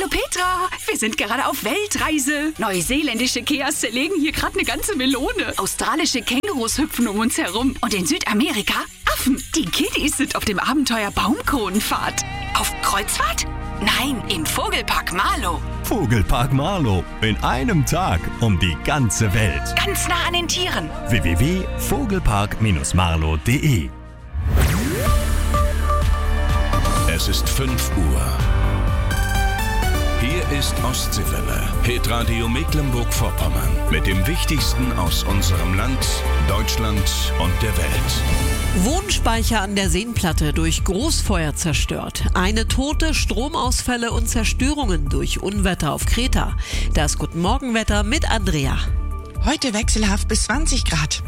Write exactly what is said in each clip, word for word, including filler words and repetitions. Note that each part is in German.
Hallo Petra, wir sind gerade auf Weltreise. Neuseeländische Keas zerlegen hier gerade eine ganze Melone. Australische Kängurus hüpfen um uns herum. Und in Südamerika Affen. Die Kiddies sind auf dem Abenteuer Baumkronenfahrt. Auf Kreuzfahrt? Nein, im Vogelpark Marlow. Vogelpark Marlow. In einem Tag um die ganze Welt. Ganz nah an den Tieren. w w w punkt vogelpark marlow punkt d e Es ist fünf Uhr. Hier ist Ostseewelle, Hitradio Mecklenburg-Vorpommern. Mit dem Wichtigsten aus unserem Land, Deutschland und der Welt. Wohnspeicher an der Seenplatte durch Großfeuer zerstört. Eine Tote, Stromausfälle und Zerstörungen durch Unwetter auf Kreta. Das Guten Morgen-Wetter mit Andrea. Heute wechselhaft bis zwanzig Grad.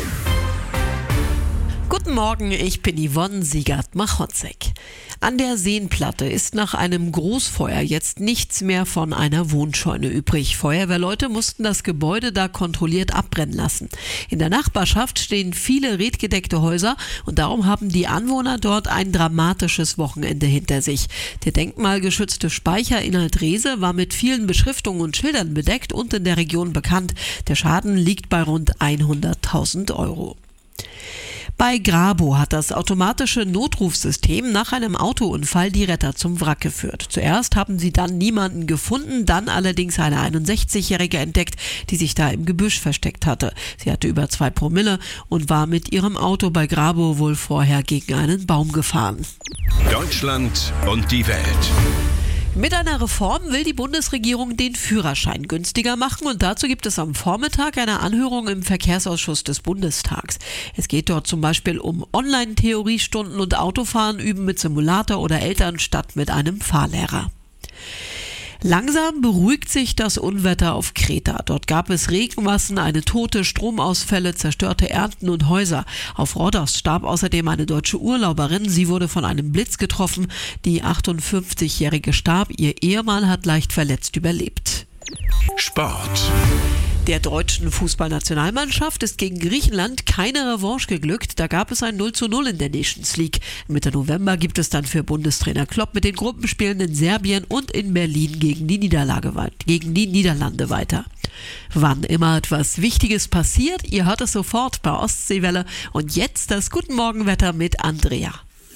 Guten Morgen, ich bin Yvonne Siegert-Machotzek. An der Seenplatte ist nach einem Großfeuer jetzt nichts mehr von einer Wohnscheune übrig. Feuerwehrleute mussten das Gebäude da kontrolliert abbrennen lassen. In der Nachbarschaft stehen viele redgedeckte Häuser und darum haben die Anwohner dort ein dramatisches Wochenende hinter sich. Der denkmalgeschützte Speicher in Alt-Rehse war mit vielen Beschriftungen und Schildern bedeckt und in der Region bekannt. Der Schaden liegt bei rund hunderttausend Euro. Bei Grabo hat das automatische Notrufsystem nach einem Autounfall die Retter zum Wrack geführt. Zuerst haben sie dann niemanden gefunden, dann allerdings eine einundsechzigjährige entdeckt, die sich da im Gebüsch versteckt hatte. Sie hatte über zwei Promille und war mit ihrem Auto bei Grabo wohl vorher gegen einen Baum gefahren. Deutschland und die Welt. Mit einer Reform will die Bundesregierung den Führerschein günstiger machen und dazu gibt es am Vormittag eine Anhörung im Verkehrsausschuss des Bundestags. Es geht dort zum Beispiel um Online-Theoriestunden und Autofahren üben mit Simulator oder Eltern statt mit einem Fahrlehrer. Langsam beruhigt sich das Unwetter auf Kreta. Dort gab es Regenmassen, eine Tote, Stromausfälle, zerstörte Ernten und Häuser. Auf Rhodos starb außerdem eine deutsche Urlauberin. Sie wurde von einem Blitz getroffen. Die achtundfünfzigjährige starb. Ihr Ehemann hat leicht verletzt überlebt. Sport. Der deutschen Fußballnationalmannschaft ist gegen Griechenland keine Revanche geglückt. Da gab es ein null zu null in der Nations League. Mitte November gibt es dann für Bundestrainer Klopp mit den Gruppenspielen in Serbien und in Berlin gegen die, Niederlage, gegen die Niederlande weiter. Wann immer etwas Wichtiges passiert, ihr hört es sofort bei Ostseewelle. Und jetzt das Guten Morgen-Wetter mit Andrea.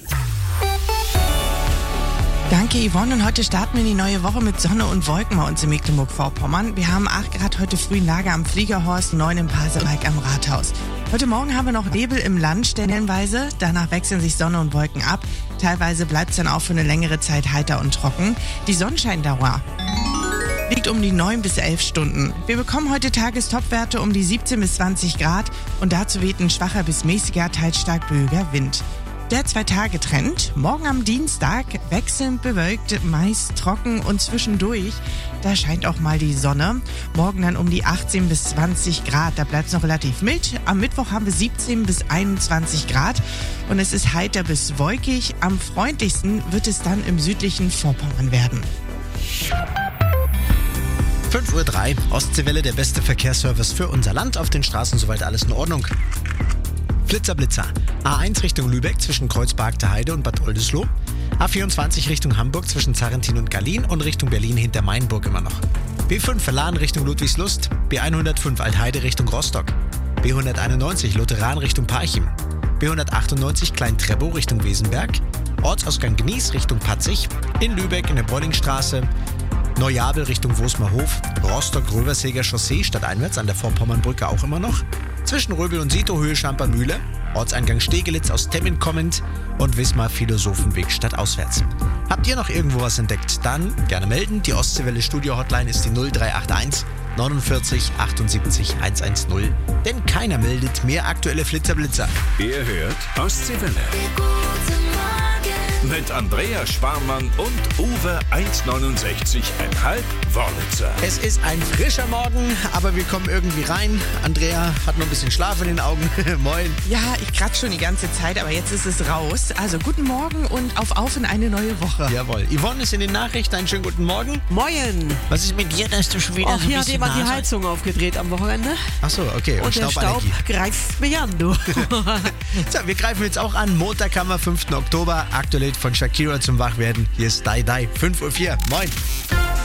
Danke Yvonne und heute starten wir die neue Woche mit Sonne und Wolken bei uns in Mecklenburg-Vorpommern. Wir haben acht Grad heute früh in Lager am Fliegerhorst, neun im Pasewalk am Rathaus. Heute Morgen haben wir noch Nebel im Land stellenweise, danach wechseln sich Sonne und Wolken ab. Teilweise bleibt es dann auch für eine längere Zeit heiter und trocken. Die Sonnenscheindauer liegt um die neun bis elf Stunden. Wir bekommen heute Tagestopwerte um die siebzehn bis zwanzig Grad und dazu weht ein schwacher bis mäßiger, teils stark böiger Wind. Der Zwei-Tage-Trend. Morgen am Dienstag wechselnd bewölkt, meist trocken und zwischendurch, da scheint auch mal die Sonne. Morgen dann um die achtzehn bis zwanzig Grad, da bleibt es noch relativ mild. Am Mittwoch haben wir siebzehn bis einundzwanzig Grad und es ist heiter bis wolkig. Am freundlichsten wird es dann im südlichen Vorpommern werden. fünf Uhr drei, Ostseewelle, der beste Verkehrsservice für unser Land. Auf den Straßen soweit alles in Ordnung. Blitzer, Blitzer. A eins Richtung Lübeck zwischen Kreuzberg der Heide und Bad Oldesloe. A vierundzwanzig Richtung Hamburg zwischen Zarrentin und Gallien und Richtung Berlin hinter Mainburg immer noch. B fünf Verlahen Richtung Ludwigslust. B hundertfünf Altheide Richtung Rostock. B hunderteinundneunzig Lutheran Richtung Parchim. B hundertachtundneunzig Klein-Treppow Richtung Wesenberg. Ortsausgang Gnies Richtung Patzig. In Lübeck in der Brollingstraße. Neujabel Richtung Wosmerhof. Rostock-Röversäger Chaussee stadteinwärts an der Vorpommernbrücke auch immer noch. Zwischen Röbel und Sito Höhe Schampermühle, Ortseingang Stegelitz aus Temmin kommend und Wismar Philosophenweg stadtauswärts. Habt ihr noch irgendwo was entdeckt? Dann gerne melden. Die Ostseewelle Studio Hotline ist die null drei acht eins neunundvierzig achtundsiebzig hundertzehn. Denn keiner meldet mehr aktuelle Flitzerblitzer. Ihr hört Ostseewelle. Mit Andrea Schwarmann und Uwe eins neunundsechzig Komma fünf Wörlitzer. Es ist ein frischer Morgen, aber wir kommen irgendwie rein. Andrea hat noch ein bisschen Schlaf in den Augen. Moin. Ja, ich kratze schon die ganze Zeit, aber jetzt ist es raus. Also guten Morgen und auf auf in eine neue Woche. Jawohl. Yvonne ist in den Nachrichten. Einen schönen guten Morgen. Moin. Was ist mit dir, dass du schon wieder Ach, so ein hier hat bisschen jemand die Nase- Heizung aufgedreht am Wochenende. Ach so, okay. Und, Und der Staub Stauballergie. greift mich an, du. So, wir greifen jetzt auch an. Montag haben wir fünften Oktober. Aktuell von Shakira zum Wachwerden. Hier ist Die Die. fünf Uhr vier. Moin.